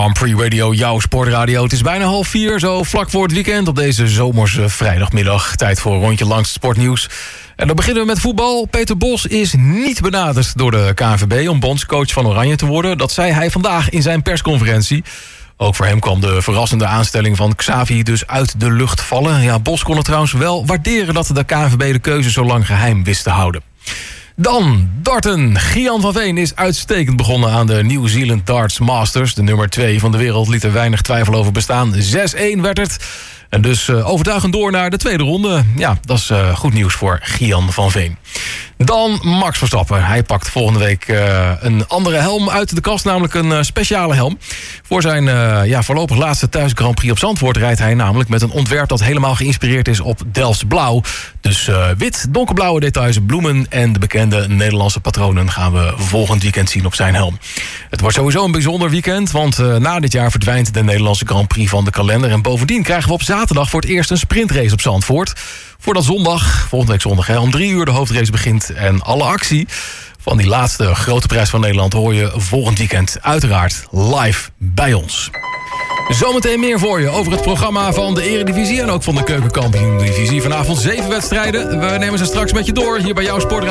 Grand Prix Radio, jouw sportradio. Het is bijna 3:30, zo vlak voor het weekend op deze zomerse vrijdagmiddag. Tijd voor een rondje langs het sportnieuws. En dan beginnen we met voetbal. Peter Bos is niet benaderd door de KNVB om bondscoach van Oranje te worden. Dat zei hij vandaag in zijn persconferentie. Ook voor hem kwam de verrassende aanstelling van Xavi dus uit de lucht vallen. Ja, Bos kon het trouwens wel waarderen dat de KNVB de keuze zo lang geheim wist te houden. Dan darten. Gian van Veen is uitstekend begonnen aan de New Zealand Darts Masters. De nummer 2 van de wereld liet er weinig twijfel over bestaan. 6-1 werd het. En dus overtuigend door naar de tweede ronde. Ja, dat is goed nieuws voor Gian van Veen. Dan Max Verstappen. Hij pakt volgende week een andere helm uit de kast, namelijk een speciale helm. Voor zijn voorlopig laatste thuis Grand Prix op Zandvoort rijdt hij namelijk met een ontwerp dat helemaal geïnspireerd is op Delfts blauw. Dus wit, donkerblauwe details, bloemen en de bekende Nederlandse patronen gaan we volgend weekend zien op zijn helm. Het wordt sowieso een bijzonder weekend, want na dit jaar verdwijnt de Nederlandse Grand Prix van de kalender. En bovendien krijgen we op zaterdag voor het eerst een sprintrace op Zandvoort. Voordat volgende week zondag, om 3:00 de hoofdrace begint. En alle actie van die laatste grote prijs van Nederland hoor je volgend weekend uiteraard live bij ons. Zometeen meer voor je over het programma van de Eredivisie en ook van de Keukenkampioen-divisie. Vanavond 7 wedstrijden. We nemen ze straks met je door hier bij jouw Sportradio.